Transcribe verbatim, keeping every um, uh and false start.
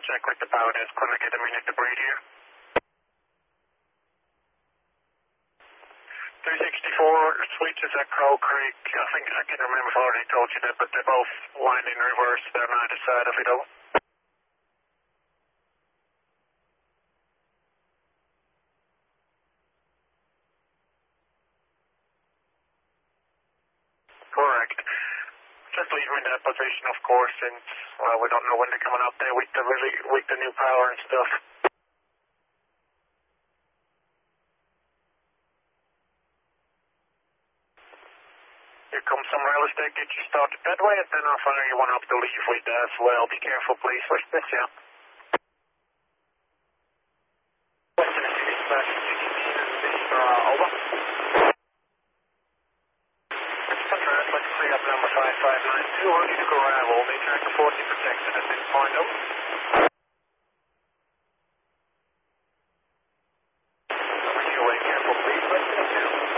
check with the power desk when I get a minute to breathe here. three sixty-four switches at Crow Creek. I think I can remember if I already told you that, but they're both lined in reverse. They're on either side of it all. Correct. Just leave them in that position, of course, since, well, we don't know when they're coming up there with the really, with the new power and stuff. Here comes some real estate, get you started that way, and then I'll fire you one up to leave with as well. Be careful, please. Where's this, yeah? Western dispatch, over. Contrast, let's clear up number five five nine two, ready to go arrival. May tracker forty protection at this point, over. Over your way, careful, please. Western two.